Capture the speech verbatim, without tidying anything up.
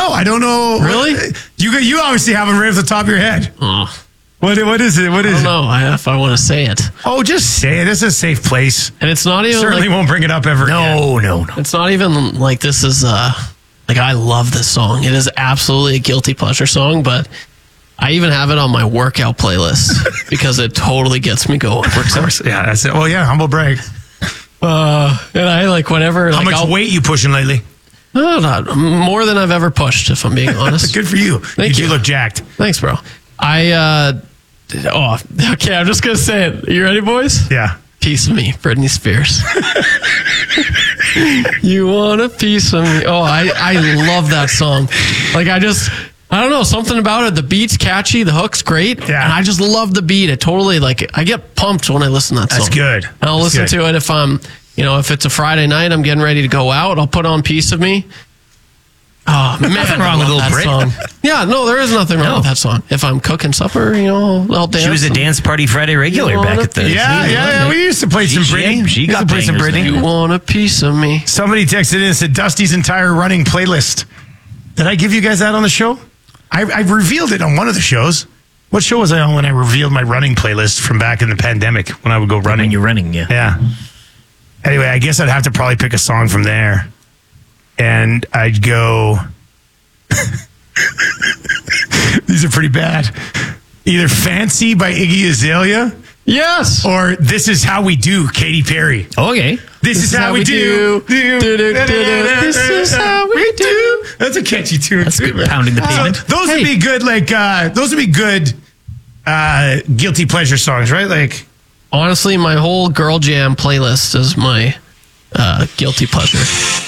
know. I don't know. Really? You you obviously have them right off the top of your head. Oh. What what is it? What is I don't it? know I, if I want to say it. Oh, just say it. It's a safe place. And it's not even Certainly like, won't bring it up ever. No, no, no. it's not even like this is uh like I love this song. It is absolutely a guilty pleasure song, but I even have it on my workout playlist because it totally gets me going. Of course. Yeah, that's it. Well, yeah, humble brag. Uh, and I like whatever. How like, much I'll, weight you pushing lately? Oh, not more than I've ever pushed, if I'm being honest. Good for you. Thank you. you. do look jacked. Thanks, bro. I uh oh okay, I'm just gonna say it. You ready, boys? Yeah. Piece of me, Britney Spears. You want a piece of me? Oh, I I love that song. Like I just. I don't know, something about it. The beat's catchy, the hook's great, Yeah. and I just love the beat. It totally, like, I get pumped when I listen to that song. That's good. And I'll That's listen good. to it if I'm, you know, if it's a Friday night, I'm getting ready to go out, I'll put on Piece of Me. Oh, man. Nothing wrong I with love Little that Brit. song. Yeah, no, there is nothing wrong No. with that song. If I'm cooking supper, you know, I'll dance. She was a and- Dance Party Friday regular You back wanna at the... be- Yeah, yeah, yeah. We used to play some She- Britney. she We used got to play some bangers Britney. there. You want a piece of me. Somebody texted in and said Dusty's entire running playlist. Did I give you guys that on the show? I, I revealed it on one of the shows. What show was I on when I revealed my running playlist from back in the pandemic when I would go running? When you're running, yeah. Yeah. Anyway, I guess I'd have to probably pick a song from there. And I'd go. These are pretty bad. Either Fancy by Iggy Azalea Yes. or This Is How We Do, Katy Perry. Okay. This, is, how, we do. Do, do, do, do. This is how we do. That's a catchy tune. That's good. Pounding the So pavement. those would Hey. be good, like, uh, those would be good uh, guilty pleasure songs, right? Like, Honestly, my whole Girl Jam playlist is my uh, guilty pleasure.